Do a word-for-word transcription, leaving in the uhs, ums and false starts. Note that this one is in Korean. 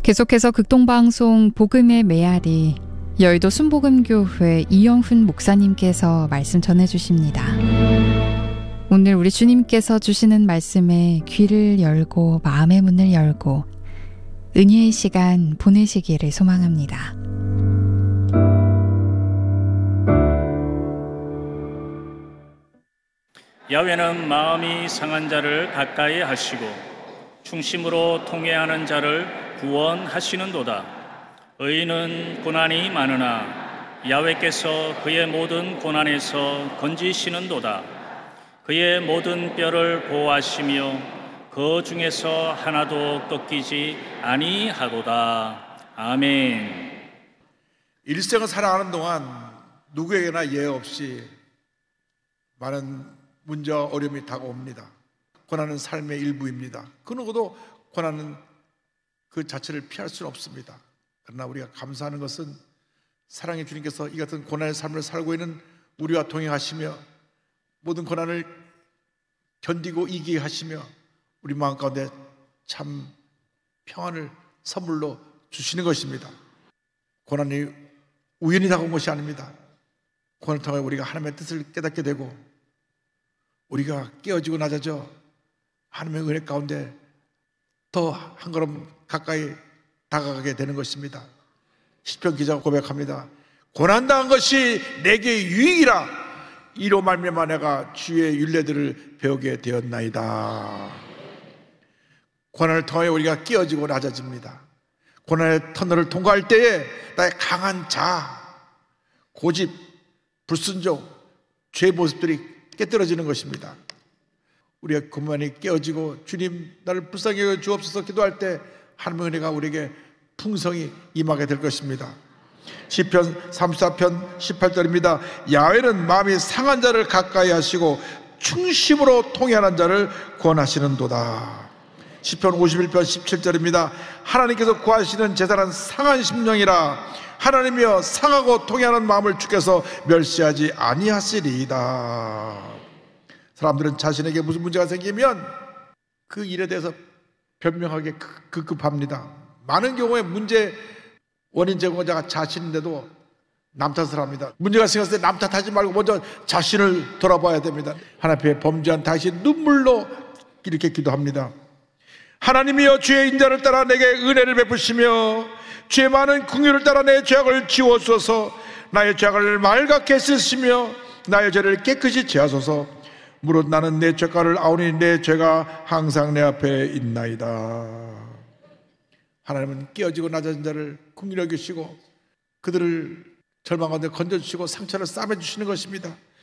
계속해서 극동방송 복음의 메아리 여의도 순복음교회 이영훈 목사님께서 말씀 전해주십니다. 오늘 우리 주님께서 주시는 말씀에 귀를 열고 마음의 문을 열고 은혜의 시간 보내시기를 소망합니다. 야훼는 마음이 상한 자를 가까이 하시고 충심으로 통회하는 자를 구원하시는도다. 의인은 고난이 많으나 야훼께서 그의 모든 고난에서 건지시는도다. 그의 모든 뼈를 보호하시며 그 중에서 하나도 꺾이지 아니하도다. 아멘. 일생을 살아가는 동안 누구에게나 예외 없이 많은 문제와 어려움이 다가옵니다. 고난은 삶의 일부입니다. 그 누구도 고난은 그 자체를 피할 수는 없습니다. 그러나 우리가 감사하는 것은 사랑의 주님께서 이 같은 고난의 삶을 살고 있는 우리와 동행하시며 모든 고난을 견디고 이기게 하시며 우리 마음 가운데 참 평안을 선물로 주시는 것입니다. 고난이 우연히 다가온 것이 아닙니다. 고난을 통해 우리가 하나님의 뜻을 깨닫게 되고 우리가 깨어지고 낮아져 하나님의 은혜 가운데 더 한 걸음 가까이 다가가게 되는 것입니다. 시편 기자가 고백합니다. 고난당한 것이 내게 유익이라 이로 말미암아 내가 주의 율례들을 배우게 되었나이다. 고난을 통해 우리가 깨어지고 낮아집니다. 고난의 터널을 통과할 때에 나의 강한 자아, 고집, 불순종, 죄의 모습들이 깨뜨려지는 것입니다. 우리가 그만이 깨어지고 주님 나를 불쌍히 여겨 주옵소서 기도할 때 하나님의 은혜가 우리에게 풍성히 임하게 될 것입니다. 시편 삼십사 편 십팔 절입니다. 야훼는 마음이 상한 자를 가까이 하시고 충심으로 통회하는 자를 구원하시는도다. 시편 오십일 편 십칠 절입니다. 하나님께서 구하시는 제사는 상한 심령이라 하나님이여 상하고 통회하는 마음을 주께서 멸시하지 아니하시리이다. 사람들은 자신에게 무슨 문제가 생기면 그 일에 대해서 변명하게 급급합니다. 많은 경우에 문제 원인 제공자가 자신인데도 남 탓을 합니다. 문제가 생겼을 때 남 탓하지 말고 먼저 자신을 돌아봐야 됩니다. 하나님 앞에 범죄한 당신 눈물로 이렇게 기도합니다. 하나님이여 주의 인자를 따라 내게 은혜를 베푸시며 주의 많은 긍휼을 따라 내 죄악을 지워주소서. 나의 죄악을 맑게 씻으시며 나의 죄를 깨끗이 제하소서. 무릇 나는 내 죄가를 아오니 내 죄가 항상 내 앞에 있나이다. 하나님은 깨어지고 낮아진 자를 긍휼히 여기시고 그들을 절망 가운데 건져주시고 상처를 싸매주시는 것입니다.